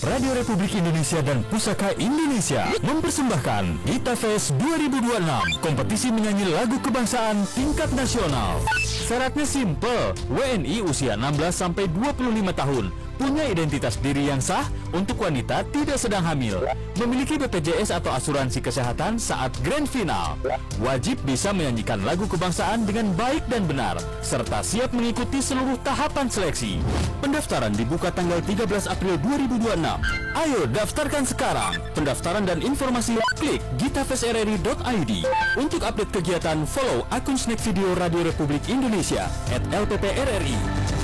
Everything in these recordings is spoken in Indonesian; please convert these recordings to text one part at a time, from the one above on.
Radio Republik Indonesia dan Pusaka Indonesia mempersembahkan Gita Fest 2026, kompetisi menyanyi lagu kebangsaan tingkat nasional. Syaratnya simple, WNI usia 16-25 tahun, punya identitas diri yang sah, untuk wanita tidak sedang hamil, memiliki BPJS atau asuransi kesehatan saat grand final, wajib bisa menyanyikan lagu kebangsaan dengan baik dan benar, serta siap mengikuti seluruh tahapan seleksi. Pendaftaran dibuka tanggal 13 April 2026. Ayo daftarkan sekarang. Pendaftaran dan informasi klik gitafestrri.id. Untuk update kegiatan, follow akun Snack Video Radio Republik Indonesia @LPPRRI.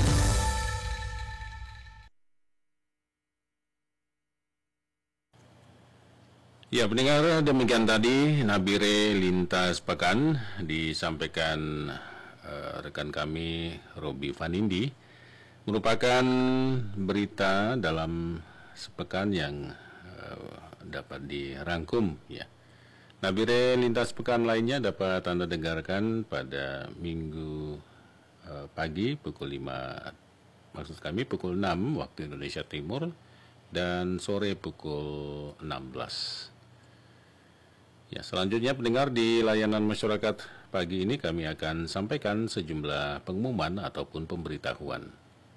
Ya, pendengar, demikian tadi Nabire Lintas Pekan disampaikan rekan kami Robi Vanindi, merupakan berita dalam sepekan yang dapat dirangkum ya. Nabire Lintas Pekan lainnya dapat Anda dengarkan pada Minggu pagi pukul 5, maksud kami pukul 6 waktu Indonesia Timur, dan sore pukul 16. Ya, selanjutnya pendengar, di layanan masyarakat pagi ini kami akan sampaikan sejumlah pengumuman ataupun pemberitahuan.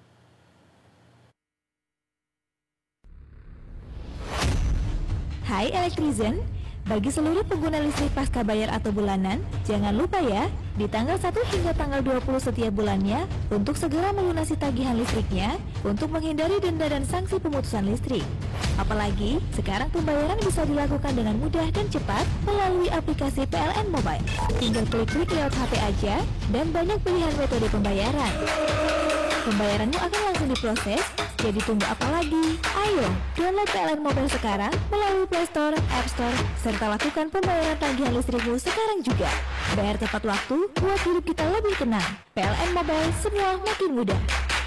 Hai Electrizen, bagi seluruh pengguna listrik pasca bayar atau bulanan, jangan lupa ya, di tanggal 1 hingga tanggal 20 setiap bulannya, untuk segera melunasi tagihan listriknya, untuk menghindari denda dan sanksi pemutusan listrik. Apalagi, sekarang pembayaran bisa dilakukan dengan mudah dan cepat melalui aplikasi PLN Mobile. Tinggal klik-klik lewat HP aja, dan banyak pilihan metode pembayaran. Pembayaranmu akan langsung diproses, jadi tunggu apa lagi? Ayo, download PLN Mobile sekarang melalui Play Store, App Store, serta lakukan pembayaran tagihan listrikmu sekarang juga. Bayar tepat waktu, buat hidup kita lebih tenang. PLN Mobile, semua makin mudah.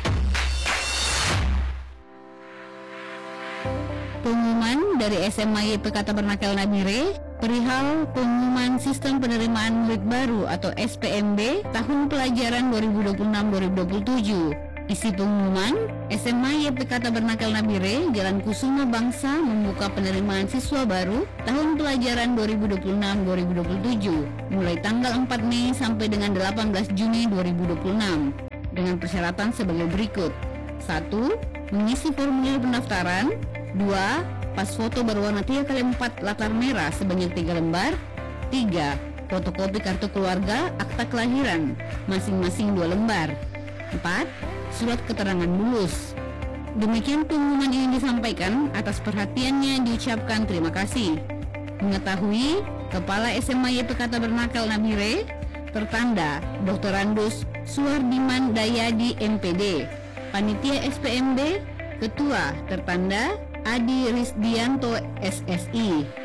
Pengumuman dari SMA YPK Tabernakel Nabire perihal pengumuman sistem penerimaan murid baru atau SPMB tahun pelajaran 2026-2027. Isi pengumuman, SMA YPK Tabernakel Nabire, Jalan Kusuma Bangsa membuka penerimaan siswa baru tahun pelajaran 2026-2027 mulai tanggal 4 Mei sampai dengan 18 Juni 2026 dengan persyaratan sebagai berikut. 1. Mengisi formulir pendaftaran. 2. Pas foto berwarna 3x4 latar merah sebanyak 3 lembar. 3. Fotokopi kartu keluarga, akta kelahiran masing-masing 2 lembar. 4. Surat keterangan lulus. Demikian pengumuman ini disampaikan, atas perhatiannya diucapkan terima kasih. Mengetahui Kepala SMA YPK Tabernakel Nabire, tertanda Dr. Randus Suhardiman Dayadi MPD. Panitia SPMB, Ketua tertanda Adi Risdianto SSI.